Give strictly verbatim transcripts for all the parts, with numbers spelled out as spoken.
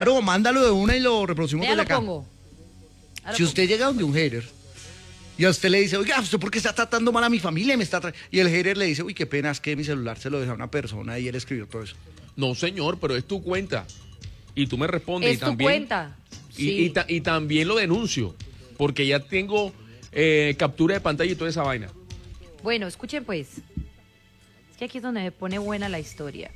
Claro, mándalo de una y lo reproducimos Ya desde lo acá. pongo. Ya lo Si usted llega donde un hater y a usted le dice, oiga, ¿usted por qué está tratando mal a mi familia? Me está tra-". Y el hater le dice, uy, qué pena, es que mi celular se lo dejó a una persona y él escribió todo eso. No, señor, pero es tu cuenta. Y tú me respondes. Es y tu también, cuenta. Y, Sí. y, ta- y también lo denuncio. Porque ya tengo eh, captura de pantalla y toda esa vaina. Bueno, escuchen pues. Es que aquí es donde me pone buena la historia.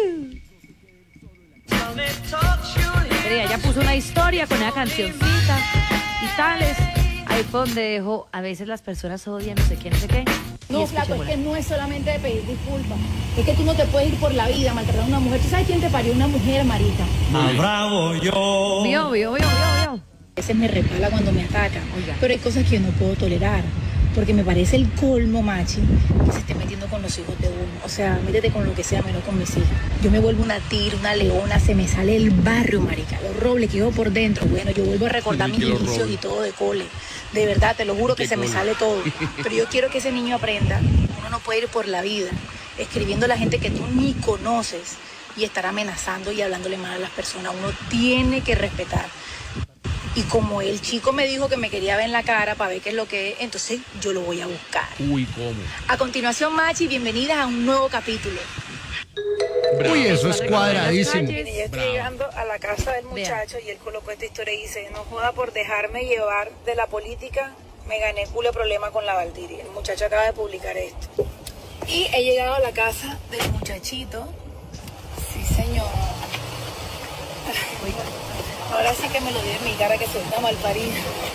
Mira, ya puso una historia con una cancioncita y tales. Ahí fue donde dejó, a veces las personas odian no sé qué, no sé qué. No, flaco, es que no es solamente de pedir disculpas. Es que tú no te puedes ir por la vida maltratando a una mujer. ¿Tú sabes quién te parió? Una mujer, marica. Más bravo yo. Vio, vio, vio, vio, vio. A veces me repala cuando me atacan. Oiga. Pero hay cosas que yo no puedo tolerar. Porque me parece el colmo, machi, que se esté metiendo con los hijos de uno. O sea, métete con lo que sea, menos con mis hijas. Yo me vuelvo una tir, una leona, se me sale el barrio, marica. Los robles que llevo por dentro. Bueno, yo vuelvo a recordar Sí, mis que los inicios robles. y todo de cole. De verdad, te lo juro que ¿Qué se me cole? sale todo. Pero yo quiero que ese niño aprenda. Uno no puede ir por la vida escribiendo a la gente que tú ni conoces y estar amenazando y hablándole mal a las personas. Uno tiene que respetar. Y como el chico me dijo que me quería ver en la cara para ver qué es lo que es, entonces yo lo voy a buscar. Uy, ¿cómo? A continuación, Machi, bienvenidas a un nuevo capítulo. Uy, eso es cuadradísimo. Mire, yo estoy llegando a la casa del muchacho y él colocó esta historia y dice, no joda por dejarme llevar de la política, me gané culo problema con la Valdiria. El muchacho acaba de publicar esto. Y he llegado a la casa del muchachito. Sí, señor. Ahora sí que me lo dio en mi cara que soy una malparida.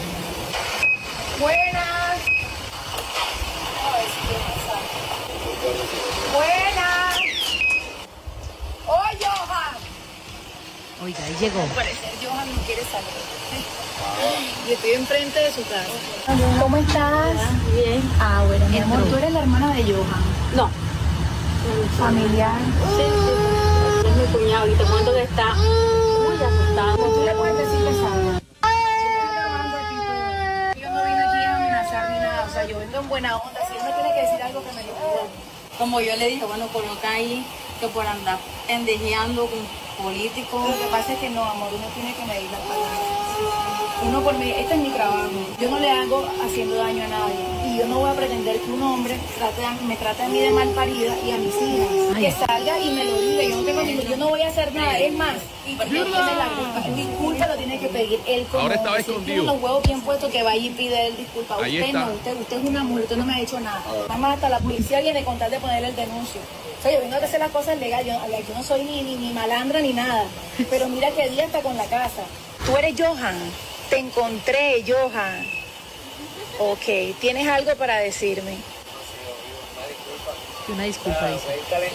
Buenas. A ver si tiene mensaje. Buenas. ¡Oh, Johan! Oiga, ahí llegó. Al parecer Johan no quiere salir. Y estoy enfrente de su casa. ¿Cómo estás? Bien. Ah, bueno, mi amor, Entró. tú eres la hermana de Johan. No. Familiar. Sí, sí. Es mi cuñado y te cuento que está muy asustado. Tú le puedes decir que salga. Yo no vine aquí a amenazar ni nada. O sea, yo vengo en buena onda. Si él me tiene que decir algo, que me lo diga. Como yo le dije, bueno, coloca ahí que por andar pendejeando con políticos. Lo que pasa es que no, amor, uno tiene que medir las palabras. Uno por mí, este es mi trabajo. Yo no le hago haciendo daño a nadie. Y yo no voy a pretender que un hombre trate a- me trate a mí de mal parida y a mis hijas. Ay. Que salga y me lo diga. Yo no tengo ningún, yo no voy a hacer nada. Es más, él tiene la culpa. Disculpa lo tiene que pedir él como Ahora estaba hombre. Si él escondido. tiene los huevos bien puestos, que vaya y pide él disculpa. Ahí Usted está. no, usted, usted es una mujer, usted no me ha hecho nada. Además, hasta la policía viene con tal de ponerle el denuncio. O sea, yo vengo a hacer las cosas legales. Yo, yo no soy ni, ni, ni malandra ni nada. Pero mira que día está con la casa. Tú eres Johan. Te encontré, Johan. Ok, ¿tienes algo para decirme? Una disculpa, dice.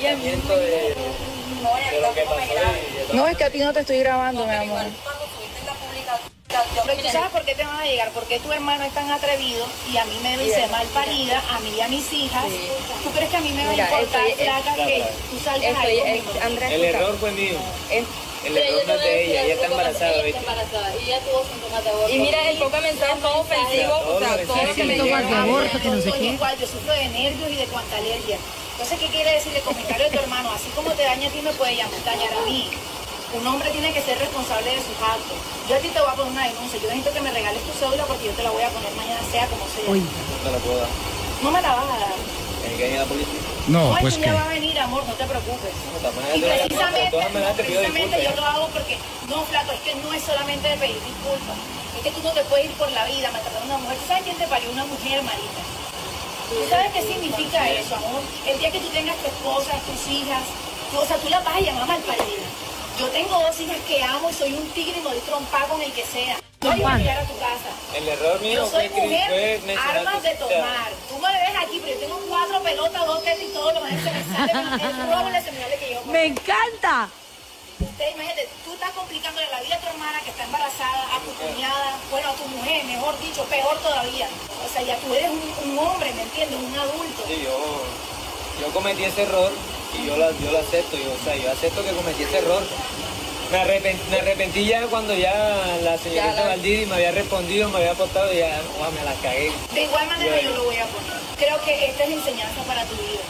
No, es que a ti no te estoy grabando, mi amor. Pero tú sabes por qué te van a llegar, porque tu hermano es tan atrevido y a mí me dice mal parida, a mí y a mis hijas. ¿Tú crees que a mí me va a importar, flaca, que tú salgas ahí conmigo? El error fue mío. El error no es de ella, ella está embarazada, ¿viste? Y ella tuvo síntomas de aborto. Y mira, el poco mensaje todo ofensivo, o sea, todo lo que me Síntomas de llega. aborto, que no sé Yo soy qué. igual, yo sufro de nervios y de cuanta alergia. Entonces, ¿qué quiere decir el comentario de tu hermano? Así como te daña a ti, me puede llamar- dañar a mí. Un hombre tiene que ser responsable de sus actos. Yo a ti te voy a poner una denuncia. Yo necesito que me regales tu cédula porque yo te la voy a poner mañana, sea como sea. Oiga. No te la puedo dar. No me la vas a dar. ¿En qué viene la policía? No, Ay, pues tú que. ya va a venir, amor, no te preocupes. No, de todas maneras Y te voy a- de precisamente, todas maneras te pido precisamente yo disculpas. lo hago porque, no, flaco, es que no es solamente de pedir disculpas. Es que tú no te puedes ir por la vida maltratando a una mujer. ¿Tú sabes quién te parió? Una mujer, marica. ¿Tú sabes qué significa eso, amor? El día que tú tengas tu esposa, tus hijas, tú- o sea, tú las vas a llamar malparida. Yo tengo dos hijas que amo y soy un tigre y me doy trompa con el que sea. No voy a llegar a tu casa. El error mío Yo soy fue, fue mujer, mencionar armas tu- de tomar. Tú me ves aquí, pero yo tengo cuatro pelotas, dos tetas y todo lo demás se me sale. El robo le señales que yo. ¡Me encanta! Usted, imagínate, tú estás complicándole la vida a tu hermana que está embarazada, a tu cuñada, bueno, a tu mujer, mejor dicho, peor todavía. O sea, ya tú eres un, un hombre, ¿me entiendes? Un adulto. Sí, yo, yo cometí ese error y yo, la, yo lo acepto. Yo, o sea, yo acepto que cometí ese error. Me arrepentí, me arrepentí ya cuando ya la señorita Ya la- Valdiri me había respondido, me había aportado y ya oh, me la cagué. De igual manera Ya, yo lo voy a poner. Creo que esta es la enseñanza para tu vida.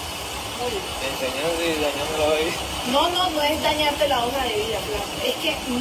Enseñando y dañándolo hoy. No, no, no es dañarte la hoja de vida, claro. Es que